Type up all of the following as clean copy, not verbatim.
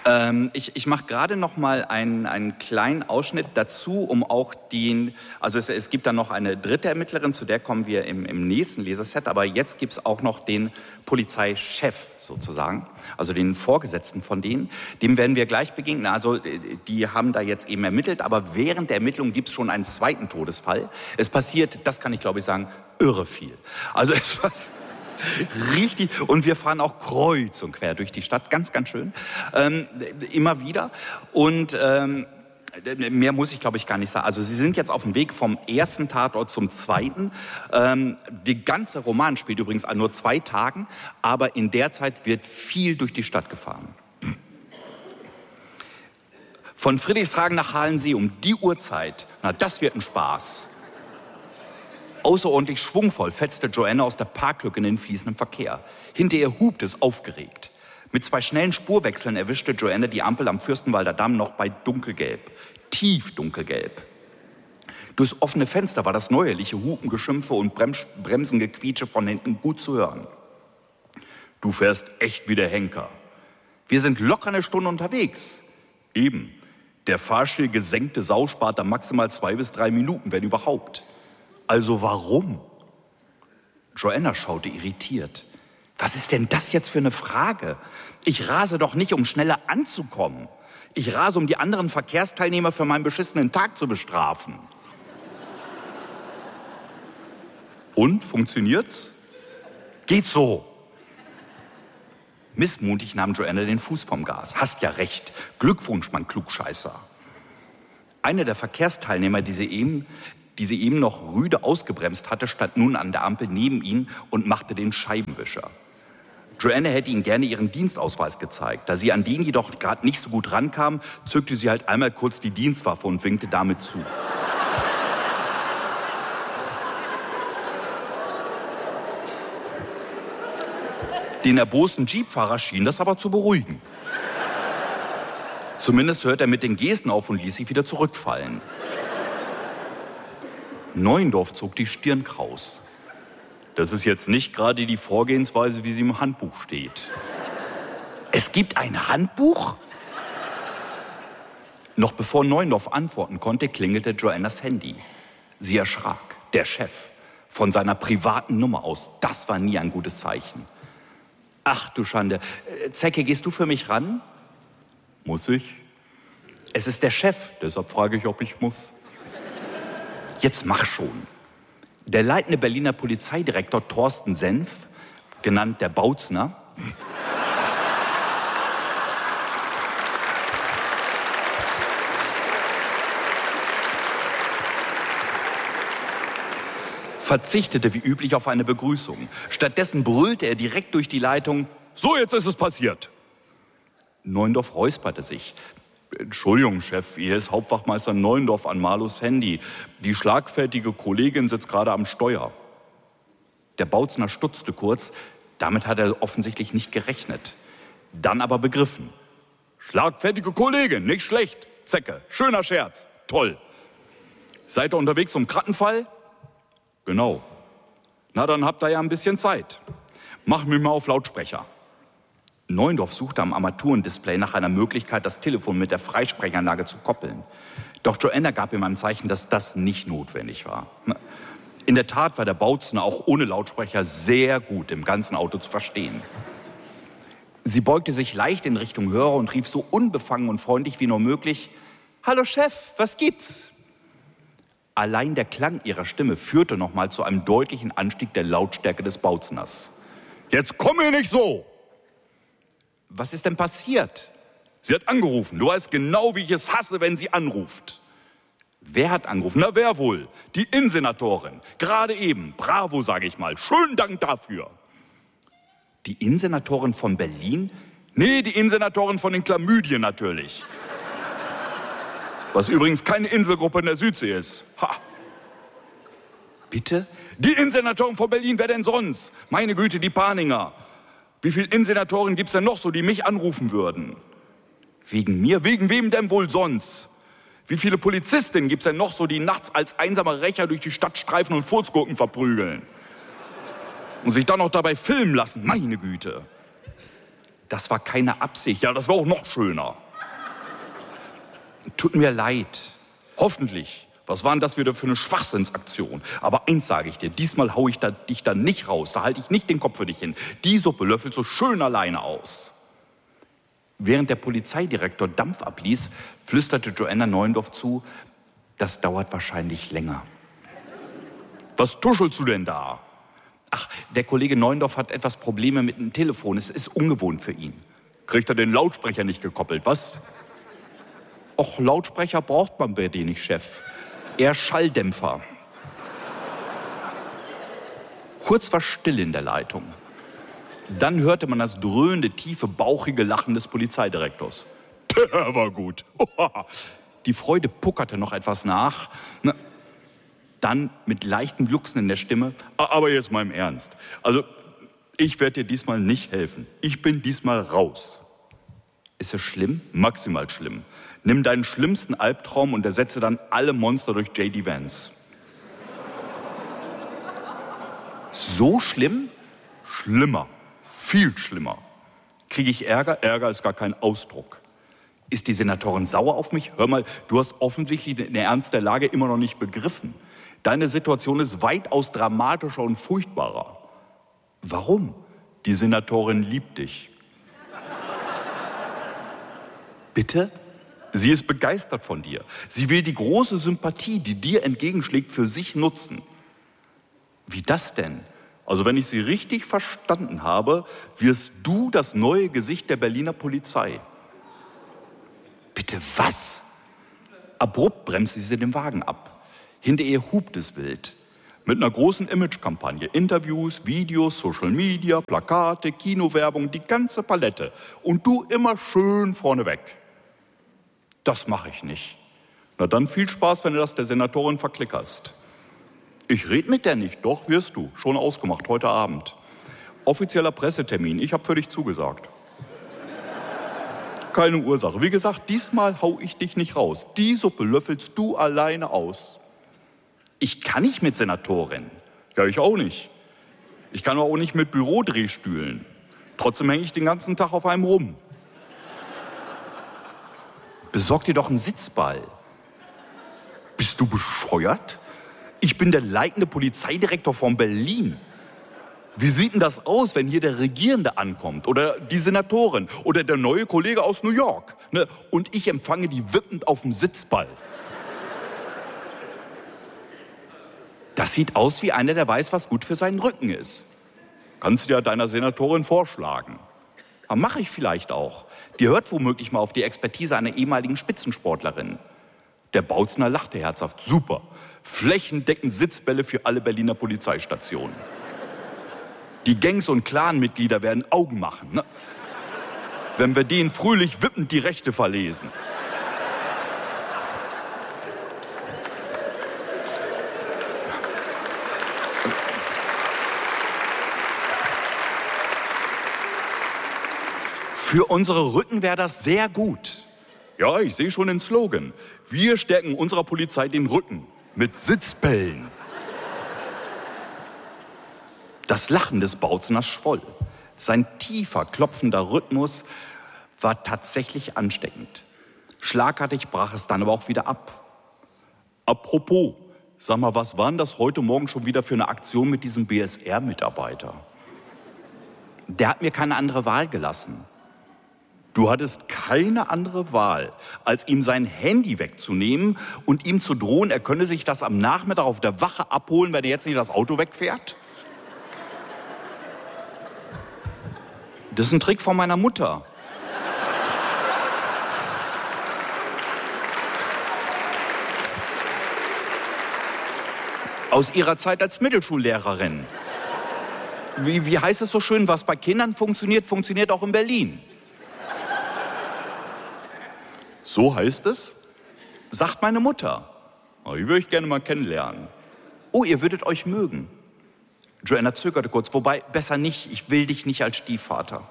Ich mache gerade noch mal einen kleinen Ausschnitt dazu, um auch also es gibt dann noch eine dritte Ermittlerin, zu der kommen wir im nächsten Leserset, aber jetzt gibt es auch noch den Polizeichef sozusagen, also den Vorgesetzten von denen. Dem werden wir gleich begegnen. Also die haben da jetzt eben ermittelt, aber während der Ermittlung gibt es schon einen zweiten Todesfall. Es passiert, das kann ich glaube ich sagen, irre viel. Also es passiert richtig. Und wir fahren auch kreuz und quer durch die Stadt, ganz, ganz schön, immer wieder. Und mehr muss ich, glaube ich, gar nicht sagen. Also Sie sind jetzt auf dem Weg vom ersten Tatort zum zweiten. Der ganze Roman spielt übrigens an nur 2 Tagen, aber in der Zeit wird viel durch die Stadt gefahren. Von Friedrichshagen nach Halensee um die Uhrzeit, na, das wird ein Spaß. Außerordentlich schwungvoll fetzte Joanna aus der Parklücke in den fließenden Verkehr. Hinter ihr hupt es aufgeregt. Mit 2 schnellen Spurwechseln erwischte Joanna die Ampel am Fürstenwalder Damm noch bei dunkelgelb. Tief dunkelgelb. Durchs offene Fenster war das neuerliche Hupengeschimpfe und Bremsengequietsche von hinten gut zu hören. Du fährst echt wie der Henker. Wir sind locker eine Stunde unterwegs. Eben. Der Fahrstuhl gesenkte Sau spart da maximal 2 bis 3 Minuten, wenn überhaupt. Also warum? Joanna schaute irritiert. Was ist denn das jetzt für eine Frage? Ich rase doch nicht, um schneller anzukommen. Ich rase, um die anderen Verkehrsteilnehmer für meinen beschissenen Tag zu bestrafen. Und, funktioniert's? Geht so. Missmutig nahm Joanna den Fuß vom Gas. Hast ja recht. Glückwunsch, mein Klugscheißer. Einer der Verkehrsteilnehmer, die sie eben noch rüde ausgebremst hatte, stand nun an der Ampel neben ihn und machte den Scheibenwischer. Joanna hätte ihm gerne ihren Dienstausweis gezeigt. Da sie an den jedoch gerade nicht so gut rankam, zückte sie halt einmal kurz die Dienstwaffe und winkte damit zu. Den erbosten Jeepfahrer schien das aber zu beruhigen. Zumindest hörte er mit den Gesten auf und ließ sich wieder zurückfallen. Neuendorf zog die Stirn kraus. Das ist jetzt nicht gerade die Vorgehensweise, wie sie im Handbuch steht. Es gibt ein Handbuch? Noch bevor Neuendorf antworten konnte, klingelte Joannas Handy. Sie erschrak. Der Chef. Von seiner privaten Nummer aus. Das war nie ein gutes Zeichen. Ach du Schande. Zecke, gehst du für mich ran? Muss ich? Es ist der Chef, deshalb frage ich, ob ich muss. Jetzt mach schon. Der leitende Berliner Polizeidirektor Thorsten Senf, genannt der Bautzner, verzichtete wie üblich auf eine Begrüßung. Stattdessen brüllte er direkt durch die Leitung: So, jetzt ist es passiert. Neuendorf räusperte sich. Entschuldigung, Chef, hier ist Hauptwachmeister Neuendorf an Marlos Handy. Die schlagfertige Kollegin sitzt gerade am Steuer. Der Bautzner stutzte kurz. Damit hat er offensichtlich nicht gerechnet. Dann aber begriffen. Schlagfertige Kollegin, nicht schlecht. Zecke, schöner Scherz. Toll. Seid ihr unterwegs zum Krattenfall? Genau. Na, dann habt ihr ja ein bisschen Zeit. Mach mich mal auf Lautsprecher. Neuendorf suchte am Armaturendisplay nach einer Möglichkeit, das Telefon mit der Freisprechanlage zu koppeln. Doch Joanna gab ihm ein Zeichen, dass das nicht notwendig war. In der Tat war der Bautzner auch ohne Lautsprecher sehr gut im ganzen Auto zu verstehen. Sie beugte sich leicht in Richtung Hörer und rief so unbefangen und freundlich wie nur möglich: Hallo Chef, was gibt's? Allein der Klang ihrer Stimme führte nochmal zu einem deutlichen Anstieg der Lautstärke des Bautzners. Jetzt komm mir nicht so! Was ist denn passiert? Sie hat angerufen. Du weißt genau, wie ich es hasse, wenn sie anruft. Wer hat angerufen? Na, wer wohl? Die Innensenatorin. Gerade eben. Bravo, sage ich mal. Schönen Dank dafür. Die Innensenatorin von Berlin? Nee, die Innensenatorin von den Chlamydien natürlich. Was übrigens keine Inselgruppe in der Südsee ist. Ha. Bitte? Die Innensenatorin von Berlin, wer denn sonst? Meine Güte, die Paninger. Wie viele Innensenatoren gibt's denn noch so, die mich anrufen würden? Wegen mir? Wegen wem denn wohl sonst? Wie viele Polizistinnen gibt's denn noch so, die nachts als einsamer Rächer durch die Stadt streifen und Furzgurken verprügeln? Und sich dann noch dabei filmen lassen, meine Güte. Das war keine Absicht. Ja, das war auch noch schöner. Tut mir leid. Hoffentlich. Was war denn das wieder für eine Schwachsinnsaktion? Aber eins sage ich dir, diesmal hau ich dich da nicht raus. Da halte ich nicht den Kopf für dich hin. Die Suppe löffelst du schön alleine aus. Während der Polizeidirektor Dampf abließ, flüsterte Joanna Neuendorf zu, das dauert wahrscheinlich länger. Was tuschelst du denn da? Ach, der Kollege Neuendorf hat etwas Probleme mit dem Telefon. Es ist ungewohnt für ihn. Kriegt er den Lautsprecher nicht gekoppelt, was? Och, Lautsprecher braucht man bei dir nicht, Chef. Eher Schalldämpfer. Kurz war still in der Leitung. Dann hörte man das dröhnende, tiefe, bauchige Lachen des Polizeidirektors. Der war gut. Die Freude puckerte noch etwas nach. Dann mit leichtem Glucksen in der Stimme. Aber jetzt mal im Ernst. Also, ich werde dir diesmal nicht helfen. Ich bin diesmal raus. Ist es schlimm? Maximal schlimm. Nimm deinen schlimmsten Albtraum und ersetze dann alle Monster durch J.D. Vance. So schlimm? Schlimmer. Viel schlimmer. Kriege ich Ärger? Ärger ist gar kein Ausdruck. Ist die Senatorin sauer auf mich? Hör mal, du hast offensichtlich den Ernst der Lage immer noch nicht begriffen. Deine Situation ist weitaus dramatischer und furchtbarer. Warum? Die Senatorin liebt dich. Bitte? Sie ist begeistert von dir. Sie will die große Sympathie, die dir entgegenschlägt, für sich nutzen. Wie das denn? Also wenn ich sie richtig verstanden habe, wirst du das neue Gesicht der Berliner Polizei. Bitte was? Abrupt bremste sie den Wagen ab. Hinter ihr hupt es wild. Mit einer großen Imagekampagne. Interviews, Videos, Social Media, Plakate, Kinowerbung, die ganze Palette. Und du immer schön vorneweg. Das mache ich nicht. Na dann viel Spaß, wenn du das der Senatorin verklickerst. Ich red mit der nicht. Doch, wirst du. Schon ausgemacht, heute Abend. Offizieller Pressetermin. Ich habe für dich zugesagt. Keine Ursache. Wie gesagt, diesmal hau ich dich nicht raus. Die Suppe löffelst du alleine aus. Ich kann nicht mit Senatorin. Ja, ich auch nicht. Ich kann auch nicht mit Bürodrehstühlen. Trotzdem hänge ich den ganzen Tag auf einem rum. Besorg dir doch einen Sitzball. Bist du bescheuert? Ich bin der leitende Polizeidirektor von Berlin. Wie sieht denn das aus, wenn hier der Regierende ankommt oder die Senatorin oder der neue Kollege aus New York? Ne? Und ich empfange die wippend auf dem Sitzball. Das sieht aus wie einer, der weiß, was gut für seinen Rücken ist. Kannst du ja deiner Senatorin vorschlagen. Aber mache ich vielleicht auch. Die hört womöglich mal auf die Expertise einer ehemaligen Spitzensportlerin. Der Bautzner lachte herzhaft. Super. Flächendeckend Sitzbälle für alle Berliner Polizeistationen. Die Gangs- und Clanmitglieder werden Augen machen, ne? Wenn wir denen fröhlich wippend die Rechte verlesen. Für unsere Rücken wäre das sehr gut. Ja, ich sehe schon den Slogan. Wir stärken unserer Polizei den Rücken mit Sitzbällen. Das Lachen des Bautzners schwoll. Sein tiefer, klopfender Rhythmus war tatsächlich ansteckend. Schlagartig brach es dann aber auch wieder ab. Apropos, sag mal, was war denn das heute Morgen schon wieder für eine Aktion mit diesem BSR-Mitarbeiter? Der hat mir keine andere Wahl gelassen. Du hattest keine andere Wahl, als ihm sein Handy wegzunehmen und ihm zu drohen, er könne sich das am Nachmittag auf der Wache abholen, wenn er jetzt nicht das Auto wegfährt? Das ist ein Trick von meiner Mutter. Aus ihrer Zeit als Mittelschullehrerin. Wie heißt es so schön, was bei Kindern funktioniert, funktioniert auch in Berlin. So heißt es, sagt meine Mutter. Oh, die würde ich gerne mal kennenlernen. Oh, ihr würdet euch mögen. Joanna zögerte kurz, wobei, besser nicht, ich will dich nicht als Stiefvater.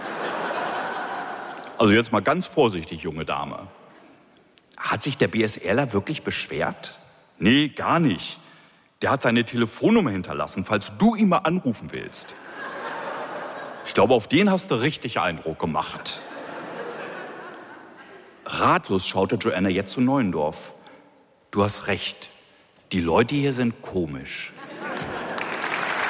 Also jetzt mal ganz vorsichtig, junge Dame. Hat sich der BSRler wirklich beschwert? Nee, gar nicht. Der hat seine Telefonnummer hinterlassen, falls du ihn mal anrufen willst. Ich glaube, auf den hast du richtig Eindruck gemacht. Ratlos schaute Joanna jetzt zu Neuendorf. Du hast recht, die Leute hier sind komisch.